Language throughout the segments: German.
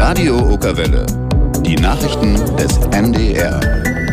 Radio Okerwelle. Die Nachrichten des NDR.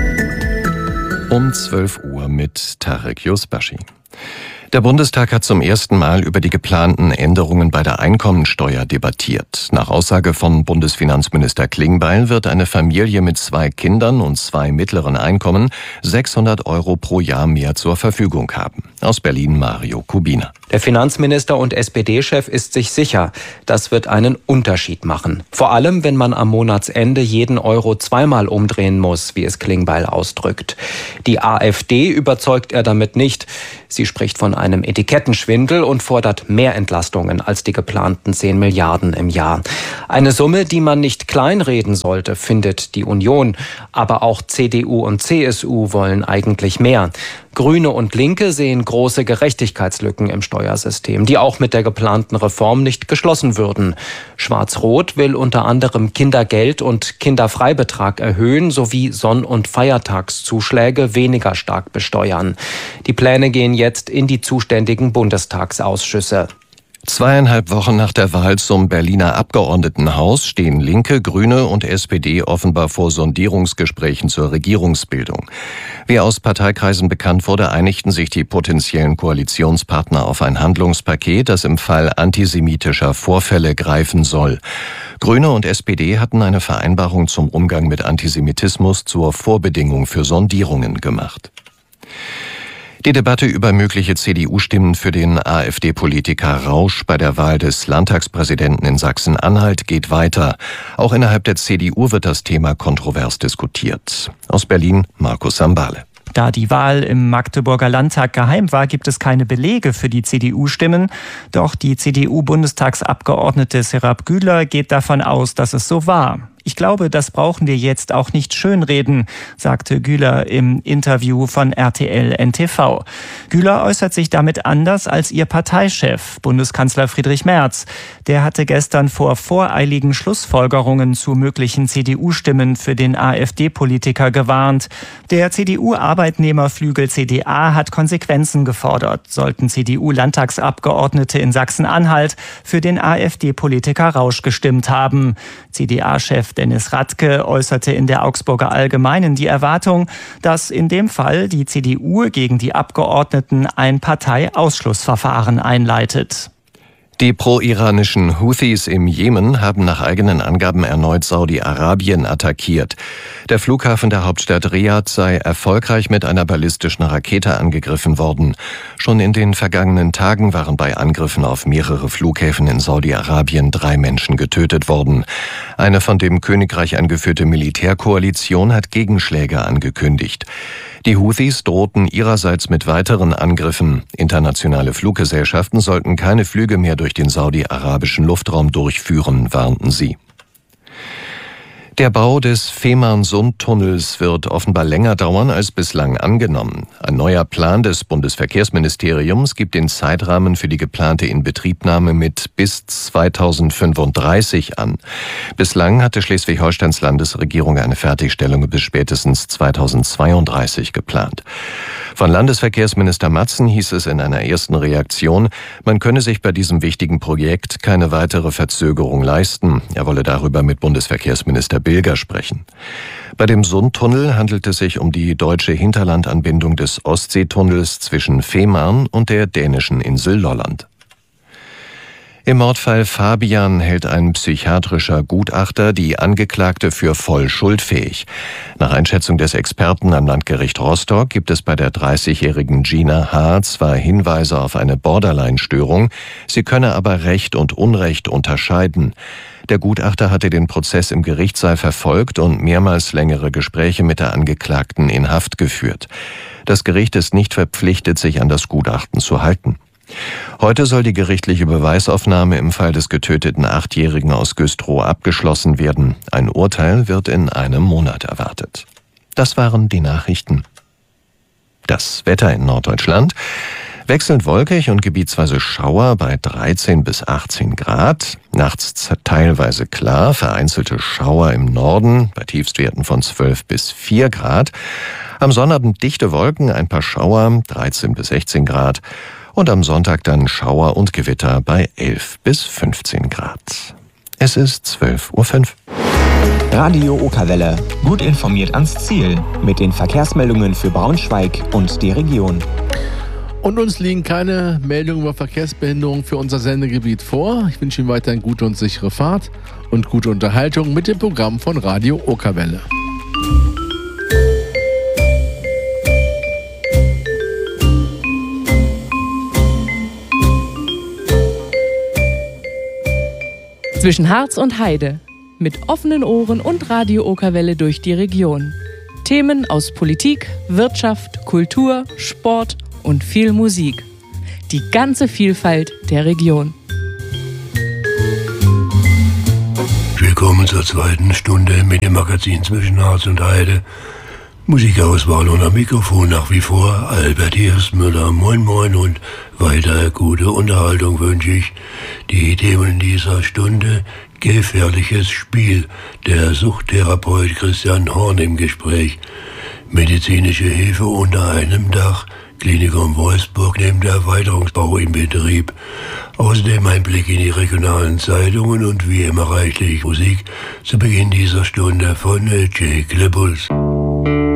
Um 12 Uhr mit Tarek Yusbashi. Der Bundestag hat zum ersten Mal über die geplanten Änderungen bei der Einkommensteuer debattiert. Nach Aussage von Bundesfinanzminister Klingbeil wird eine Familie mit 2 Kindern und 2 mittleren Einkommen 600 € pro Jahr mehr zur Verfügung haben. Aus Berlin Mario Kubina. Der Finanzminister und SPD-Chef ist sich sicher, das wird einen Unterschied machen. Vor allem, wenn man am Monatsende jeden Euro zweimal umdrehen muss, wie es Klingbeil ausdrückt. Die AfD überzeugt er damit nicht. Sie spricht von einem Etikettenschwindel und fordert mehr Entlastungen als die geplanten 10 Milliarden im Jahr. Eine Summe, die man nicht kleinreden sollte, findet die Union. Aber auch CDU und CSU wollen eigentlich mehr. Grüne und Linke sehen große Gerechtigkeitslücken im Steuersystem, die auch mit der geplanten Reform nicht geschlossen würden. Schwarz-Rot will unter anderem Kindergeld und Kinderfreibetrag erhöhen sowie Sonn- und Feiertagszuschläge weniger stark besteuern. Die Pläne gehen jetzt in die zuständigen Bundestagsausschüsse. 2,5 Wochen nach der Wahl zum Berliner Abgeordnetenhaus stehen Linke, Grüne und SPD offenbar vor Sondierungsgesprächen zur Regierungsbildung. Wie aus Parteikreisen bekannt wurde, einigten sich die potenziellen Koalitionspartner auf ein Handlungspaket, das im Fall antisemitischer Vorfälle greifen soll. Grüne und SPD hatten eine Vereinbarung zum Umgang mit Antisemitismus zur Vorbedingung für Sondierungen gemacht. Die Debatte über mögliche CDU-Stimmen für den AfD-Politiker Rausch bei der Wahl des Landtagspräsidenten in Sachsen-Anhalt geht weiter. Auch innerhalb der CDU wird das Thema kontrovers diskutiert. Aus Berlin Markus Sambale. Da die Wahl im Magdeburger Landtag geheim war, gibt es keine Belege für die CDU-Stimmen. Doch die CDU-Bundestagsabgeordnete Serap Güler geht davon aus, dass es so war. Ich glaube, das brauchen wir jetzt auch nicht schönreden, sagte Güler im Interview von RTL NTV. Güler äußert sich damit anders als ihr Parteichef, Bundeskanzler Friedrich Merz. Der hatte gestern vor voreiligen Schlussfolgerungen zu möglichen CDU-Stimmen für den AfD-Politiker gewarnt. Der CDU-Arbeitnehmerflügel CDA hat Konsequenzen gefordert, sollten CDU-Landtagsabgeordnete in Sachsen-Anhalt für den AfD-Politiker Rausch gestimmt haben. CDA-Chef Dennis Radke äußerte in der Augsburger Allgemeinen die Erwartung, dass in dem Fall die CDU gegen die Abgeordneten ein Parteiausschlussverfahren einleitet. Die pro-iranischen Houthis im Jemen haben nach eigenen Angaben erneut Saudi-Arabien attackiert. Der Flughafen der Hauptstadt Riad sei erfolgreich mit einer ballistischen Rakete angegriffen worden. Schon in den vergangenen Tagen waren bei Angriffen auf mehrere Flughäfen in Saudi-Arabien 3 Menschen getötet worden. Eine von dem Königreich angeführte Militärkoalition hat Gegenschläge angekündigt. Die Houthis drohten ihrerseits mit weiteren Angriffen. Internationale Fluggesellschaften sollten keine Flüge mehr durch den saudi-arabischen Luftraum durchführen, warnten sie. Der Bau des Fehmarn-Sund-Tunnels wird offenbar länger dauern als bislang angenommen. Ein neuer Plan des Bundesverkehrsministeriums gibt den Zeitrahmen für die geplante Inbetriebnahme mit bis 2035 an. Bislang hatte Schleswig-Holsteins Landesregierung eine Fertigstellung bis spätestens 2032 geplant. Von Landesverkehrsminister Matzen hieß es in einer ersten Reaktion, man könne sich bei diesem wichtigen Projekt keine weitere Verzögerung leisten. Er wolle darüber mit Bundesverkehrsminister Bilger sprechen. Bei dem Sundtunnel handelt es sich um die deutsche Hinterlandanbindung des Ostseetunnels zwischen Fehmarn und der dänischen Insel Lolland. Im Mordfall Fabian hält ein psychiatrischer Gutachter die Angeklagte für voll schuldfähig. Nach Einschätzung des Experten am Landgericht Rostock gibt es bei der 30-jährigen Gina H. zwar Hinweise auf eine Borderline-Störung, sie könne aber Recht und Unrecht unterscheiden. Der Gutachter hatte den Prozess im Gerichtssaal verfolgt und mehrmals längere Gespräche mit der Angeklagten in Haft geführt. Das Gericht ist nicht verpflichtet, sich an das Gutachten zu halten. Heute soll die gerichtliche Beweisaufnahme im Fall des getöteten 8-Jährigen aus Güstrow abgeschlossen werden. Ein Urteil wird in einem Monat erwartet. Das waren die Nachrichten. Das Wetter in Norddeutschland. Wechselnd wolkig und gebietsweise Schauer bei 13 bis 18 Grad. Nachts teilweise klar, vereinzelte Schauer im Norden bei Tiefstwerten von 12 bis 4 Grad. Am Sonnabend dichte Wolken, ein paar Schauer, 13 bis 16 Grad. Und am Sonntag dann Schauer und Gewitter bei 11 bis 15 Grad. Es ist 12:05 Uhr. Radio Okerwelle. Gut informiert ans Ziel. Mit den Verkehrsmeldungen für Braunschweig und die Region. Und uns liegen keine Meldungen über Verkehrsbehinderung für unser Sendegebiet vor. Ich wünsche Ihnen weiterhin gute und sichere Fahrt und gute Unterhaltung mit dem Programm von Radio Okerwelle. Zwischen Harz und Heide. Mit offenen Ohren und Radio Okerwelle durch die Region. Themen aus Politik, Wirtschaft, Kultur, Sport und viel Musik. Die ganze Vielfalt der Region. Willkommen zur zweiten Stunde mit dem Magazin Zwischen Harz und Heide. Musikauswahl und am Mikrofon nach wie vor Albert Hirstmüller. Moin moin und weiter gute Unterhaltung wünsche ich. Die Themen dieser Stunde: gefährliches Spiel, der Suchttherapeut Christian Horn im Gespräch, medizinische Hilfe unter einem Dach, Klinikum Wolfsburg nimmt Erweiterungsbau in Betrieb. Außerdem ein Blick in die regionalen Zeitungen und wie immer reichlich Musik zu Beginn dieser Stunde von Jake LeBulls.